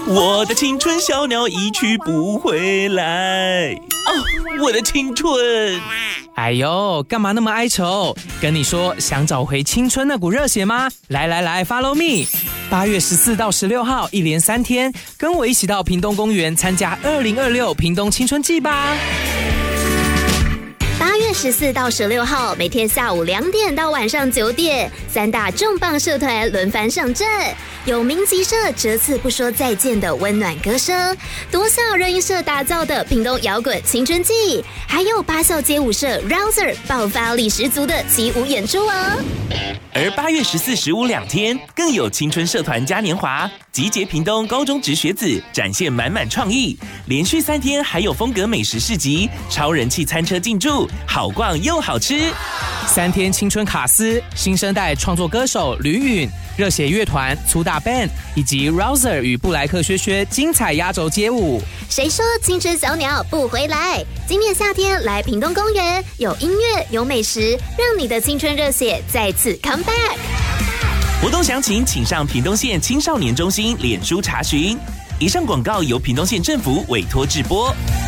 我的青春小鸟一去不回来。哦，我的青春！ 哎呦，干嘛那么哀愁？跟你说，想找回青春那股热血吗？来 ，Follow me！8月14到16号，一连3天，跟我一起到屏东公园参加2026屏东青春季吧。 8月14到16号，每天下午2点到晚上9点，3大重磅社团轮番上阵，有明集社这次不说再见的温暖歌声，多校热音社打造的屏东摇滚青春季，还有8校街舞社 Rouser 爆发力十足的起舞演出哦。 而8月14、152天，更有青春社团嘉年华，集结屏东高中职学子，展现满满创意。连续3天还有风格美食市集、超人气餐车进驻，好逛又好吃。 3天青春卡司，新生代创作歌手吕允、热血乐团粗大 band 以及 Rouser 与布莱克薛薛精彩压轴街舞。 谁说青春小鸟不回来？今年夏天来屏东公园，有音乐有美食，让你的青春热血再次 come back。 活动详情请上屏东县青少年中心脸书查询。以上广告由屏东县政府委托制播。